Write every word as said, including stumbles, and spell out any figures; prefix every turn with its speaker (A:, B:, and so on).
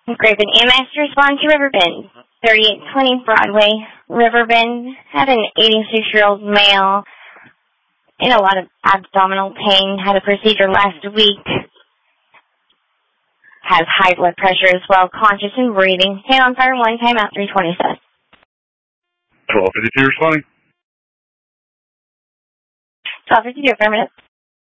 A: Graven E M S to respond to Riverbend. thirty-eight twenty Broadway, Riverbend. Had an eighty-six-year-old male in a lot of abdominal pain. Had a procedure last week. Has high blood pressure as well. Conscious and breathing. Hand on fire one time out three twenty-seven.
B: twelve fifty-two responding.
A: twelve fifty-two, affirmative.